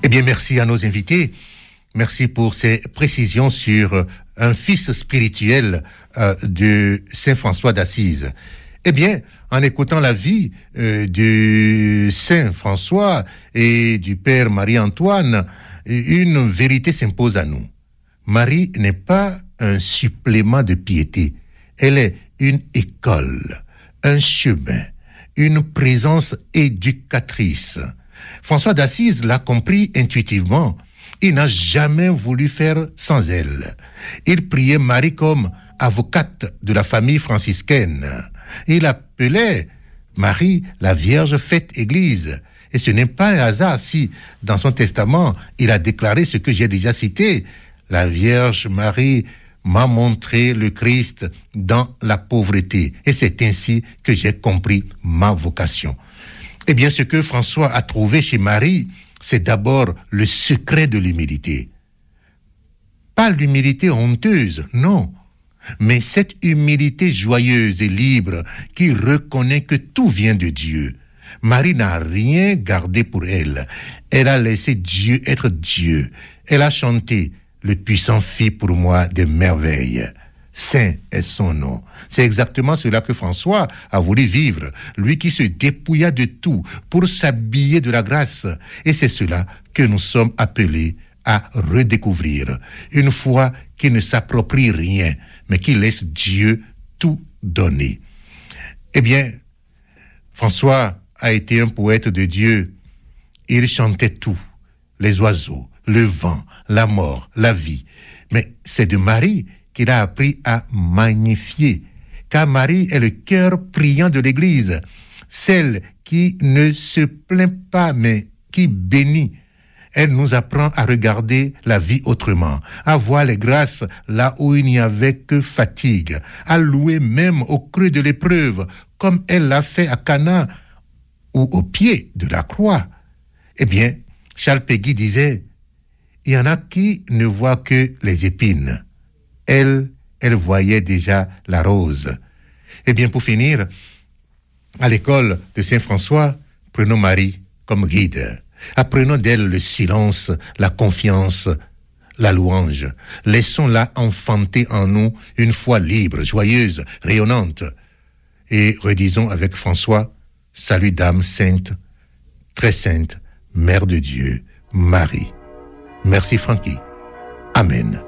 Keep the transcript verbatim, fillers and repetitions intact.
Eh bien, merci à nos invités. Merci pour ces précisions sur un fils spirituel euh, de Saint François d'Assise. Eh bien, en écoutant la vie euh, de Saint François et du Père Marie-Antoine, une vérité s'impose à nous. Marie n'est pas un supplément de piété. Elle est une école, un chemin, une présence éducatrice. François d'Assise l'a compris intuitivement. Il n'a jamais voulu faire sans elle. Il priait Marie comme avocate de la famille franciscaine. Il appelait Marie la Vierge faite Église. Et ce n'est pas un hasard si, dans son testament, il a déclaré ce que j'ai déjà cité. La Vierge Marie m'a montré le Christ dans la pauvreté. Et c'est ainsi que j'ai compris ma vocation. Eh bien, ce que François a trouvé chez Marie, c'est d'abord le secret de l'humilité. Pas l'humilité honteuse, non, mais cette humilité joyeuse et libre qui reconnaît que tout vient de Dieu. Marie n'a rien gardé pour elle. Elle a laissé Dieu être Dieu. Elle a chanté « Le puissant fit pour moi des merveilles ». Saint est son nom. C'est exactement cela que François a voulu vivre, lui qui se dépouilla de tout pour s'habiller de la grâce. Et c'est cela que nous sommes appelés à redécouvrir. Une foi qui ne s'approprie rien, mais qui laisse Dieu tout donner. Eh bien, François a été un poète de Dieu. Il chantait tout, les oiseaux, le vent, la mort, la vie. Mais c'est de Marie qu'il a appris à magnifier, car Marie est le cœur priant de l'Église, celle qui ne se plaint pas, mais qui bénit. Elle nous apprend à regarder la vie autrement, à voir les grâces là où il n'y avait que fatigue, à louer même au creux de l'épreuve, comme elle l'a fait à Cana ou au pied de la croix. Eh bien, Charles Péguy disait, il y en a qui ne voient que les épines. Elle, elle voyait déjà la rose. Eh bien, pour finir, à l'école de Saint-François, prenons Marie comme guide. Apprenons d'elle le silence, la confiance, la louange. Laissons-la enfanter en nous une foi libre, joyeuse, rayonnante. Et redisons avec François, salut dame sainte, très sainte, Mère de Dieu, Marie. Merci Francky. Amen.